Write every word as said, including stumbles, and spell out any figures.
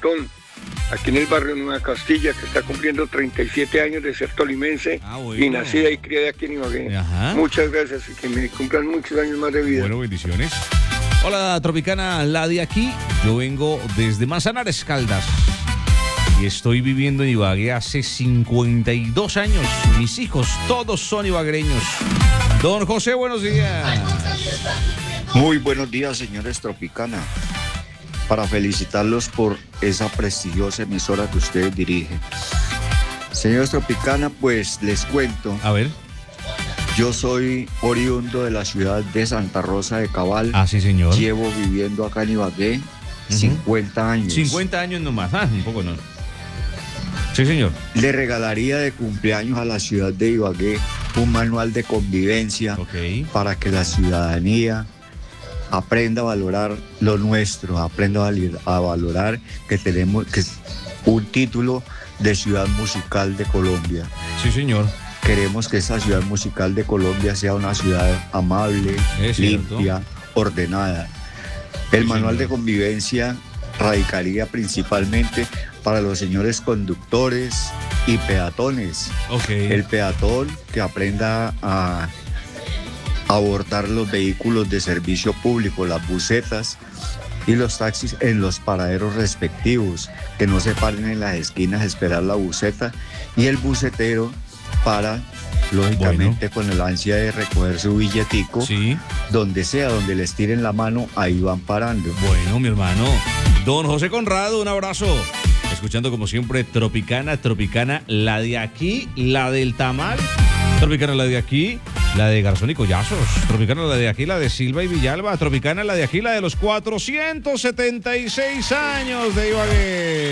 Gastón, aquí en el barrio Nueva Castilla, que está cumpliendo treinta y siete años de ser tolimense Ah, bueno. y nacida y criada aquí en Ibagué. Ajá. Muchas gracias y que me cumplan muchos años más de vida. Bueno, bendiciones. Hola, Tropicana, la de aquí. Yo vengo desde Manzanares, Caldas. Y estoy viviendo en Ibagué hace cincuenta y dos años. Mis hijos, todos son ibaguereños. Don José, buenos días. Muy buenos días, señores Tropicana. Para felicitarlos por esa prestigiosa emisora que ustedes dirigen. Señores Tropicana, pues les cuento. A ver. Yo soy oriundo de la ciudad de Santa Rosa de Cabal. Ah, sí, señor. Llevo viviendo acá en Ibagué uh-huh. cincuenta años. cincuenta años nomás. Ah, un poco no. Sí, señor. Le regalaría de cumpleaños a la ciudad de Ibagué un manual de convivencia okay. para que la ciudadanía aprenda a valorar lo nuestro, aprenda a valorar que tenemos que un título de ciudad musical de Colombia. Sí, señor. Queremos que esa ciudad musical de Colombia sea una ciudad amable, limpia, ordenada. El sí, manual señor. de convivencia radicaría principalmente para los señores conductores y peatones. Okay. El peatón que aprenda a abordar los vehículos de servicio público, las busetas y los taxis en los paraderos respectivos, que no se paren en las esquinas a esperar la buseta, y el bucetero para, lógicamente, bueno. con el ansia de recoger su billetico, sí. donde sea, donde les tiren la mano, ahí van parando. Bueno, mi hermano. Don José Conrado, un abrazo. Escuchando como siempre Tropicana, Tropicana, la de aquí, la del tamal. Tropicana, la de aquí, la de Garzón y Collazos. Tropicana, la de aquí, la de Silva y Villalba. Tropicana, la de aquí, la de los cuatrocientos setenta y seis años de Ibagué.